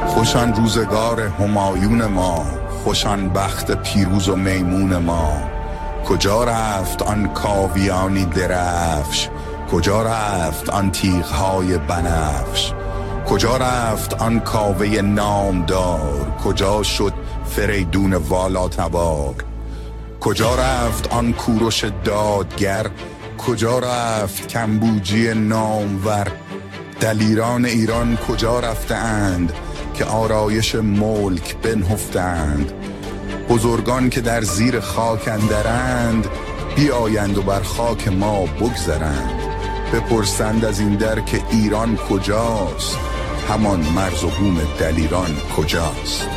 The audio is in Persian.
خوشان روزگار همایون ما، خوشان بخت پیروز و میمون ما. کجا رفت آن کاویانی درفش، کجا رفت آن تیغ‌های بنفش؟ کجا رفت آن کاوه نامدار، کجا شد فریدون والاتبار؟ کجا رفت آن کوروش دادگر، کجا رفت کمبوجی نامور؟ دلیران ایران کجا رفتند که آرایش ملک بنهفتند؟ بزرگان که در زیر خاک اندرند، بیایند و بر خاک ما بگذرند. بپرسند از این در که ایران کجاست، همان مرز و بوم دلیران کجاست؟